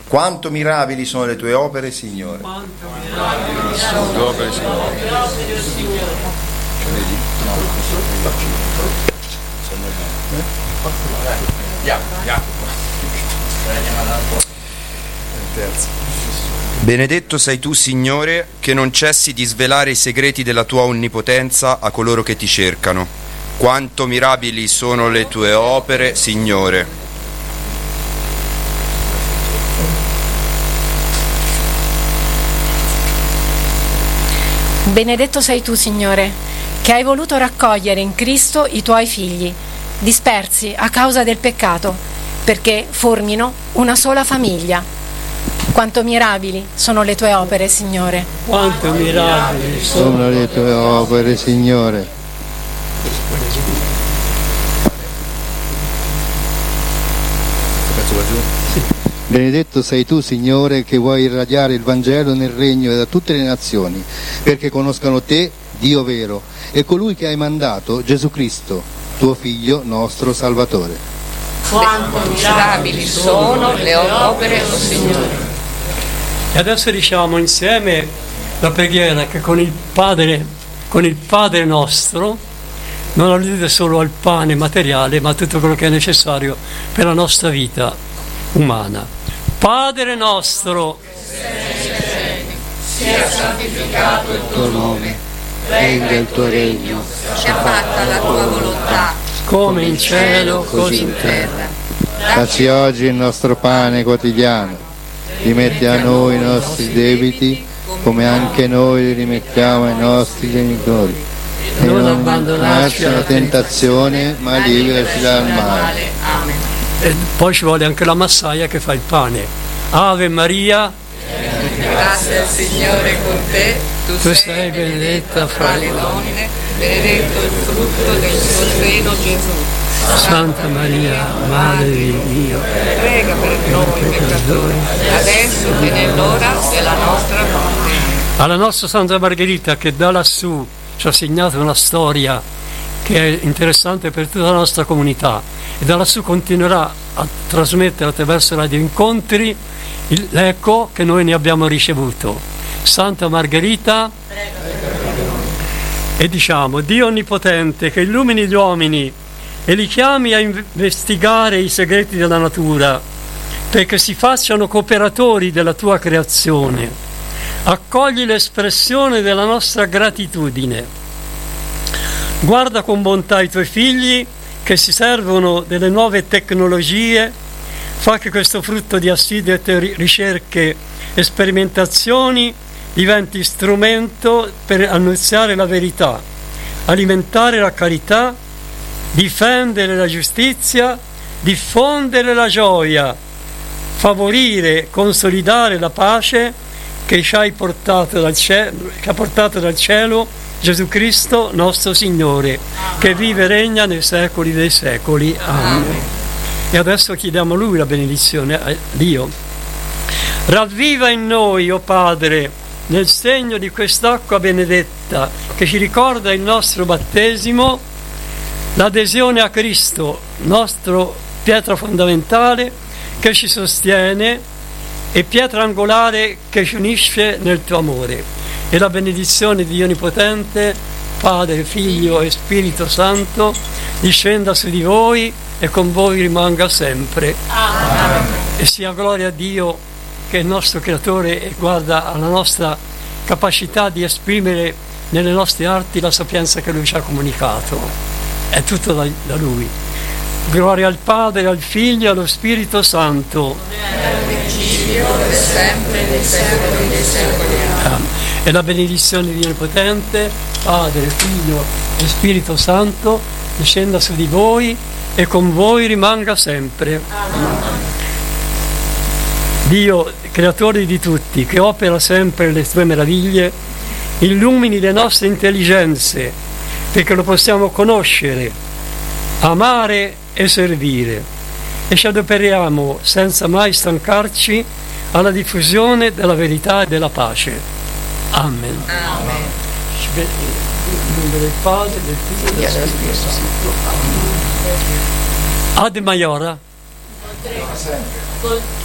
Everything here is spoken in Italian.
Quanto mirabili sono le tue opere, Signore. Quanto mirabili sono le tue opere, Signore. Benedetto sei tu, Signore, che non cessi di svelare i segreti della tua onnipotenza a coloro che ti cercano. Quanto mirabili sono le tue opere, Signore. Benedetto sei tu, Signore, che hai voluto raccogliere in Cristo i tuoi figli, dispersi a causa del peccato, perché formino una sola famiglia. Quanto mirabili sono le tue opere, Signore. Quanto mirabili sono le tue opere, Signore. Benedetto sei tu, Signore, che vuoi irradiare il Vangelo nel regno e da tutte le nazioni, perché conoscano te, Dio vero, e colui che hai mandato, Gesù Cristo, tuo Figlio, nostro Salvatore. Quanto mirabili sono le opere, o Signore. E adesso diciamo insieme la preghiera che con il Padre nostro non alludete solo al pane materiale, ma a tutto quello che è necessario per la nostra vita umana. Padre nostro, sia santificato il tuo nome, venga il tuo regno, sia fatta la tua volontà, come in cielo, così in terra. Dacci oggi il nostro pane quotidiano, rimetti a noi i nostri debiti, come anche noi li rimettiamo ai nostri genitori. E non abbandonarci alla tentazione, ma liberaci dal male. Amen. E poi ci vuole anche la massaia che fa il pane. Ave Maria, Grazie al Signore con te, tu sei benedetta fra le donne, benedetto il frutto del tuo seno, Gesù. Santa Maria, Madre di Dio, Prega per noi peccatori, adesso e nell'ora della nostra morte. alla nostra Santa Margherita che da lassù ci ha segnato una storia che è interessante per tutta la nostra comunità e da lassù continuerà a trasmettere attraverso Radio Incontri l'eco che noi ne abbiamo ricevuto. Santa Margherita, e diciamo: Dio Onnipotente, che illumini gli uomini e li chiami a investigare i segreti della natura, perché si facciano cooperatori della tua creazione. Accogli l'espressione della nostra gratitudine. Guarda con bontà i tuoi figli che si servono delle nuove tecnologie, fa che questo frutto di assidue ricerche e sperimentazioni diventi strumento per annunziare la verità, alimentare la carità, difendere la giustizia, diffondere la gioia, favorire, consolidare la pace che ci hai portato dal cielo, che ha portato dal cielo Gesù Cristo nostro Signore, che vive e regna nei secoli dei secoli. Amen. E adesso chiediamo a Lui la benedizione, a Dio. Ravviva in noi, o Padre, nel segno di quest'acqua benedetta che ci ricorda il nostro battesimo, l'adesione a Cristo, nostro pietra fondamentale che ci sostiene e pietra angolare che ci unisce nel tuo amore. E la benedizione di Dio Onnipotente, Padre, Figlio e Spirito Santo, discenda su di voi e con voi rimanga sempre. Amen. E sia gloria a Dio, che è il nostro Creatore e guarda alla nostra capacità di esprimere nelle nostre arti la sapienza che Lui ci ha comunicato. È tutto da Lui. Gloria al Padre, al Figlio e allo Spirito Santo. Ora e sempre nei secoli dei secoli. Amen. E la benedizione di Dio Onnipotente, Padre, Figlio e Spirito Santo, discenda su di voi e con voi rimanga sempre. Amen. Dio, creatore di tutti, che opera sempre le tue meraviglie, illumini le nostre intelligenze perché lo possiamo conoscere, amare e servire, e ci adoperiamo senza mai stancarci alla diffusione della verità e della pace. Amen. Amen. In nome del Padre, del Figlio e dello Spirito Santo. Ad Maiora.